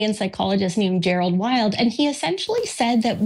psychologist named Gerald Wild, and he essentially said that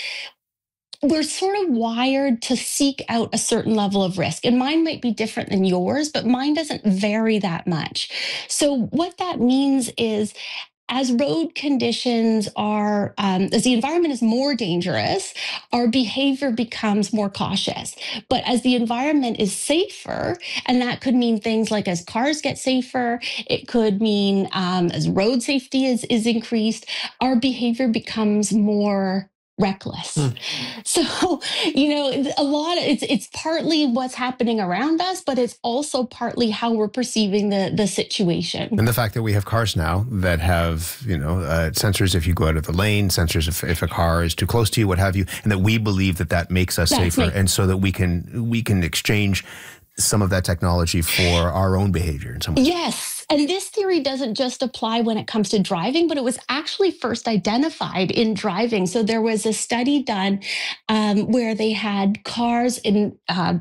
we're sort of wired to seek out a certain level of risk. And mine might be different than yours, but mine doesn't vary that much. So what that means is, as road conditions are, as the environment is more dangerous, our behavior becomes more cautious. But as the environment is safer, and that could mean things like as cars get safer, it could mean as road safety is increased, our behavior becomes more reckless. So, a lot of it's partly what's happening around us, but it's also partly how we're perceiving the situation. And the fact that we have cars now that have, sensors if you go out of the lane, sensors if a car is too close to you, what have you, and that we believe that makes us safer. And so that we can exchange some of that technology for our own behavior in some way. Yes. And this theory doesn't just apply when it comes to driving, but it was actually first identified in driving. So there was a study done where they had cars in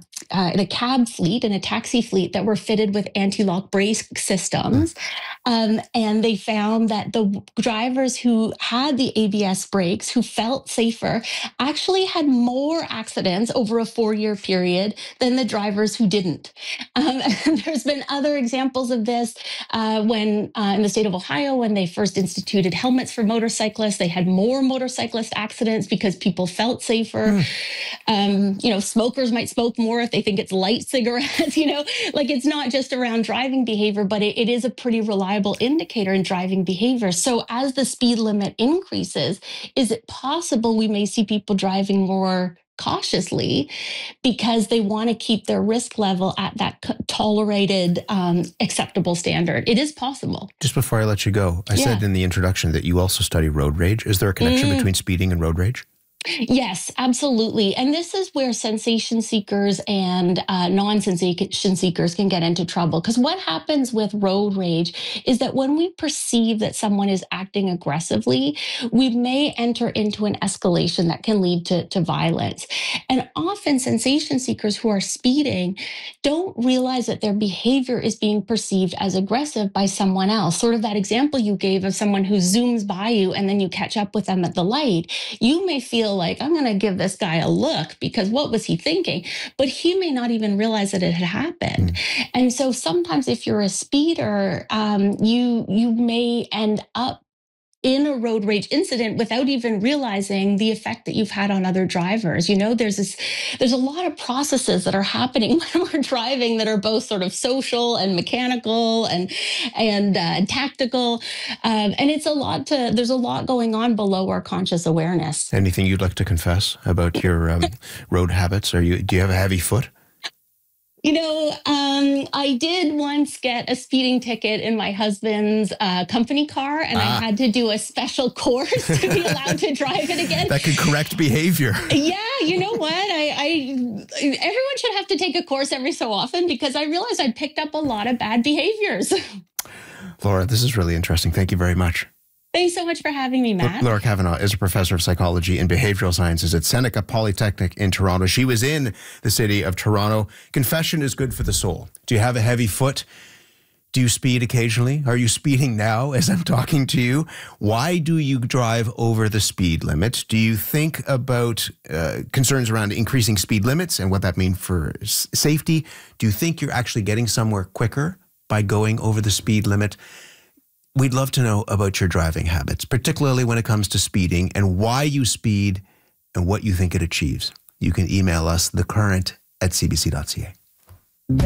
a cab fleet, in a taxi fleet, that were fitted with anti-lock brake systems. And they found that the drivers who had the ABS brakes, who felt safer, actually had more accidents over a 4-year period than the drivers who didn't. And there's been other examples of this. When in the state of Ohio, when they first instituted helmets for motorcyclists, they had more motorcyclist accidents because people felt safer. Smokers might smoke more if they think it's light cigarettes, like it's not just around driving behavior, but it is a pretty reliable indicator in driving behavior. So as the speed limit increases, is it possible we may see people driving more cautiously because they want to keep their risk level at that tolerated, acceptable standard? It is possible. Just before I let you go, I said in the introduction that you also study road rage. Is there a connection between speeding and road rage? Yes, absolutely. And this is where sensation seekers and non-sensation seekers can get into trouble. Because what happens with road rage is that when we perceive that someone is acting aggressively, we may enter into an escalation that can lead to violence. And often sensation seekers who are speeding don't realize that their behavior is being perceived as aggressive by someone else. Sort of that example you gave of someone who zooms by you and then you catch up with them at the light. You may feel like, I'm going to give this guy a look because what was he thinking? But he may not even realize that it had happened. And so sometimes if you're a speeder, you may end up in a road rage incident without even realizing the effect that you've had on other drivers. There's a lot of processes that are happening when we're driving that are both sort of social and mechanical and tactical. And there's a lot going on below our conscious awareness. Anything you'd like to confess about your road habits? Do you have a heavy foot? I did once get a speeding ticket in my husband's company car, and I had to do a special course to be allowed to drive it again. That could correct behavior. Yeah, you know what? Everyone should have to take a course every so often because I realized I picked up a lot of bad behaviors. Laura, this is really interesting. Thank you very much. Thanks so much for having me, Matt. Laura Kavanagh is a professor of psychology and behavioral sciences at Seneca Polytechnic in Toronto. She was in the city of Toronto. Confession is good for the soul. Do you have a heavy foot? Do you speed occasionally? Are you speeding now as I'm talking to you? Why do you drive over the speed limit? Do you think about concerns around increasing speed limits and what that means for safety? Do you think you're actually getting somewhere quicker by going over the speed limit? We'd love to know about your driving habits, particularly when it comes to speeding and why you speed and what you think it achieves. You can email us, thecurrent@cbc.ca.